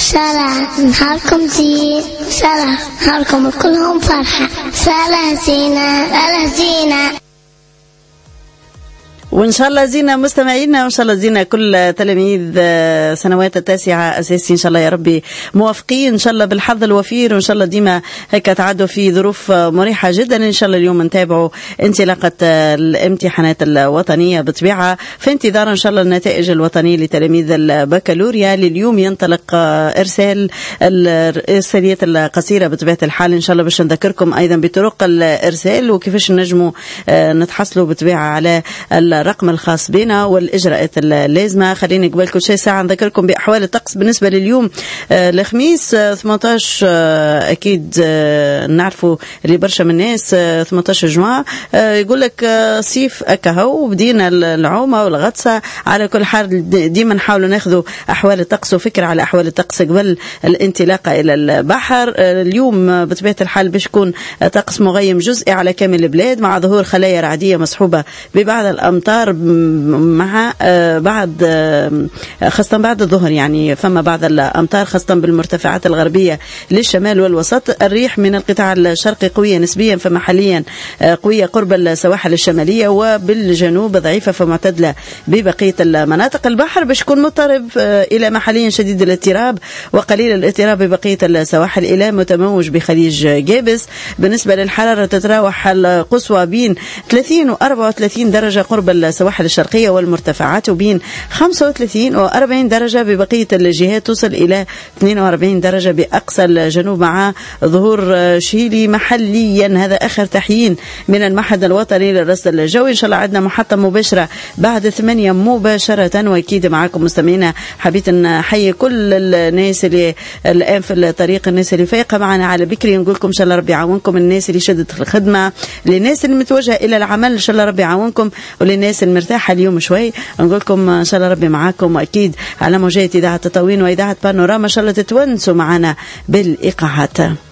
سارة نهاركم زين، سارة نهاركم كلهم فرحة، سارة زينة، سارة زينة. وإن شاء الله زينا مستمعينا، وإن شاء الله زينا كل تلاميذ سنوات التاسعة أساسي، إن شاء الله يا ربي موافقين إن شاء الله بالحظ الوفير، وإن شاء الله ديما هيك تعدوا في ظروف مريحة جدا. إن شاء الله اليوم نتابعوا انطلاقة الامتحانات الوطنية بطبيعة في انتظار إن شاء الله النتائج الوطنية لتلاميذ البكالوريا. لليوم ينطلق إرسال الإرساليات القصيرة بطبيعة الحال، إن شاء الله باش نذكركم أيضا بطرق الإرسال وكيفاش نجموا نتحصلوا بطبيعة على الرقم الخاص بنا والإجراءات اللازمة. خليني قبل كل شيء ساعة نذكركم بأحوال الطقس بالنسبة لليوم الخميس 18 أكيد نعرفوا اللي برشا من الناس 18 جوان يقول لك صيف أكهو وبدينا العومة والغطسة. على كل حال ديما نحاولوا ناخذوا أحوال الطقس وفكرة على أحوال الطقس قبل الانطلاقة إلى البحر. اليوم بطبيعة الحال باش يكون طقس مغيم جزئي على كامل البلاد مع ظهور خلايا رعدية مصحوبة ببعض الأمطار مع بعد خاصة بعد الظهر، يعني فما بعض الأمطار خاصة بالمرتفعات الغربية للشمال والوسط. الريح من القطاع الشرقي قوية نسبيا فمحليا قوية قرب السواحل الشمالية، وبالجنوب ضعيفة فمعتدلة ببقية المناطق. البحر باش يكون مضطرب إلى محليا شديد الاضطراب وقليل الاضطراب ببقية السواحل إلى متموج بخليج جابس. بالنسبة للحرارة تتراوح القصوى بين 30 و 34 درجة قرب السواحل الشرقية والمرتفعات، وبين 35 و 40 درجة ببقية الجهات، توصل إلى 42 درجة بأقصى الجنوب مع ظهور شيلي محليا. هذا آخر تحيين من المعهد الوطني للرصد الجوي. إن شاء الله عندنا محطة مباشرة بعد 8 مباشرة، وأكيد معكم مستمعينا حبيت نحيي كل الناس اللي الآن في الطريق، الناس اللي فايقة معنا على بكري، نقول لكم إن شاء الله ربي يعاونكم. الناس اللي شدت في الخدمة، للناس اللي متوجهة إلى العمل، إن شاء الله ربي يعاونكم. وللناس المرتاحة اليوم شوي نقول لكم إن شاء الله ربي معاكم. وأكيد على موجات إذاعة تطاوين وإذاعة بانوراما إن شاء الله تتونسوا معنا بالإيقاعات.